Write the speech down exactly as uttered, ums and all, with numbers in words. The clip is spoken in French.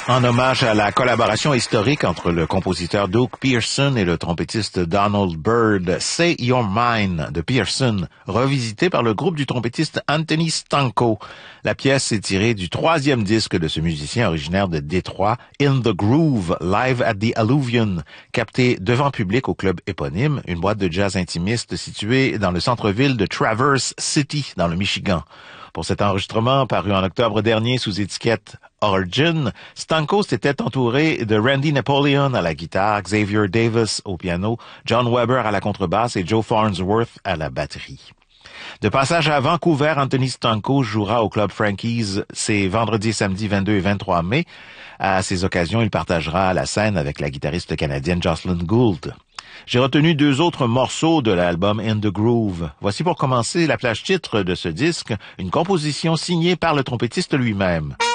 En hommage à la collaboration historique entre le compositeur Doug Pearson et le trompettiste Donald Byrd, Say You're Mine de Pearson, revisité par le groupe du trompettiste Anthony Stanko. La pièce est tirée du troisième disque de ce musicien originaire de Détroit, In the Groove, Live at the Alluvion, capté devant public au club éponyme, une boîte de jazz intimiste située dans le centre-ville de Traverse City, dans le Michigan. Pour cet enregistrement, paru en octobre dernier sous étiquette Origin, Stanko s'était entouré de Randy Napoleon à la guitare, Xavier Davis au piano, John Weber à la contrebasse et Joe Farnsworth à la batterie. De passage à Vancouver, Anthony Stanko jouera au Club Frankie's ces vendredis, samedi vingt-deux et vingt-trois mai. À ces occasions, il partagera la scène avec la guitariste canadienne Jocelyn Gould. J'ai retenu deux autres morceaux de l'album In the Groove. Voici pour commencer la plage titre de ce disque, une composition signée par le trompettiste lui-même.